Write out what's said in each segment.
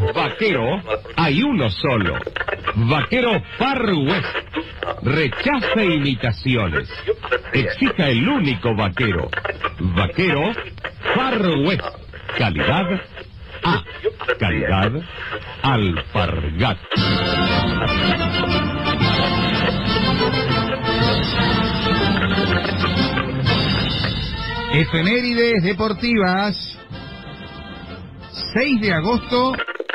Vaquero, hay uno solo. Vaquero Far West. Rechaza imitaciones. Exija el único vaquero. Vaquero Far West. Calidad A. Calidad Alpargat. Efemérides deportivas. 6 de agosto.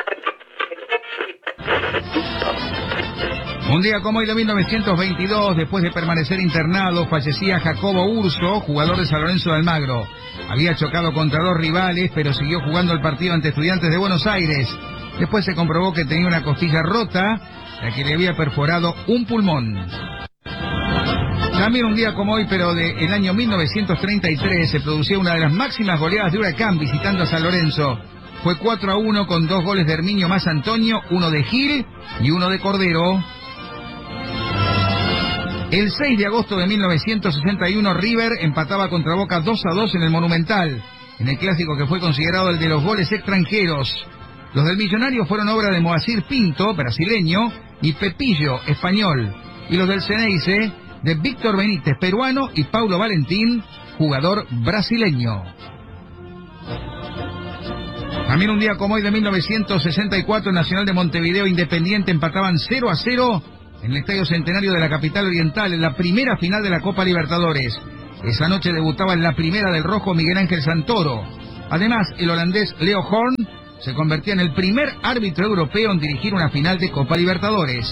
Un día como hoy de 1922, después de permanecer internado, fallecía Jacobo Urso, jugador de San Lorenzo de Almagro. Había chocado contra 2 rivales, pero siguió jugando el partido ante Estudiantes de Buenos Aires. Después se comprobó que tenía una costilla rota, la que le había perforado un pulmón. También un día como hoy, pero del año 1933, se producía una de las máximas goleadas de Huracán visitando a San Lorenzo. Fue 4-1 con 2 goles de Herminio más Antonio, uno de Gil y uno de Cordero. El 6 de agosto de 1961, River empataba contra Boca 2-2 en el Monumental, en el clásico que fue considerado el de los goles extranjeros. Los del Millonario fueron obra de Moacir Pinto, brasileño, y Pepillo, español. Y los del Ceneice, de Víctor Benítez, peruano, y Paulo Valentín, jugador brasileño. También un día como hoy de 1964, Nacional de Montevideo Independiente empataban 0-0 en el Estadio Centenario de la capital oriental, en la primera final de la Copa Libertadores. Esa noche debutaba en la primera del rojo Miguel Ángel Santoro. Además, el holandés Leo Horn se convertía en el primer árbitro europeo en dirigir una final de Copa Libertadores.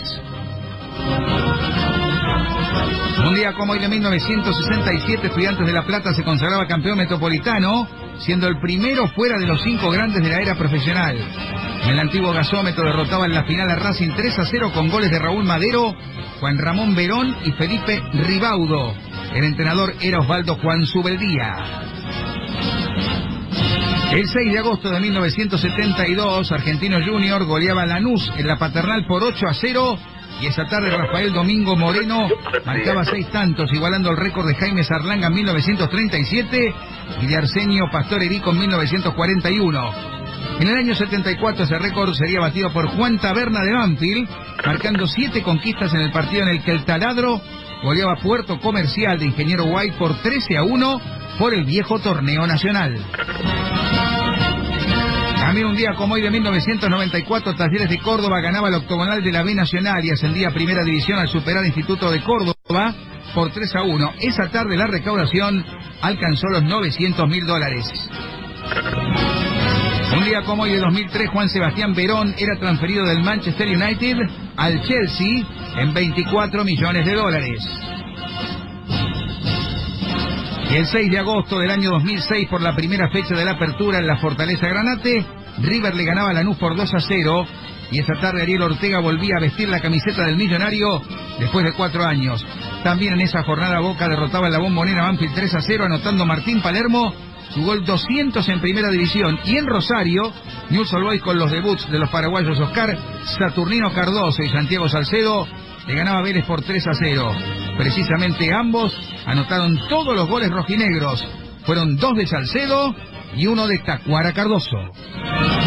Un día como hoy de 1967, Estudiantes de La Plata se consagraba campeón metropolitano, siendo el primero fuera de los 5 grandes de la era profesional. En el antiguo gasómetro derrotaba en la final a Racing 3-0 con goles de Raúl Madero, Juan Ramón Verón y Felipe Ribaudo. El entrenador era Osvaldo Juan Subeldía. El 6 de agosto de 1972, Argentino Junior goleaba a Lanús en la Paternal por 8-0, y esa tarde Rafael Domingo Moreno marcaba 6 tantos, igualando el récord de Jaime Sarlanga en 1937 y de Arsenio Pastorerico en 1941. En el año 74 ese récord sería batido por Juan Taberna de Banfield, marcando 7 conquistas en el partido en el que el Taladro goleaba Puerto Comercial de Ingeniero White por 13-1 por el viejo torneo nacional. También un día como hoy de 1994, Talleres de Córdoba ganaba el octogonal de la B Nacional y ascendía a Primera División al superar Instituto de Córdoba por 3-1. Esa tarde la recaudación alcanzó los $900.000. Un día como hoy de 2003, Juan Sebastián Verón era transferido del Manchester United al Chelsea en $24 millones. Y el 6 de agosto del año 2006, por la primera fecha de la apertura en la Fortaleza Granate, River le ganaba a Lanús por 2-0, y esa tarde Ariel Ortega volvía a vestir la camiseta del Millonario después de 4 años. También en esa jornada Boca derrotaba en la Bombonera Banfield 3-0, anotando Martín Palermo su gol 200 en Primera División. Y en Rosario, Newell's Old Boys, con los debuts de los paraguayos Oscar Saturnino Cardoso y Santiago Salcedo, le ganaba a Vélez por 3-0. Precisamente ambos anotaron todos los goles rojinegros. Fueron 2 de Salcedo y 1 de Tacuara Cardoso.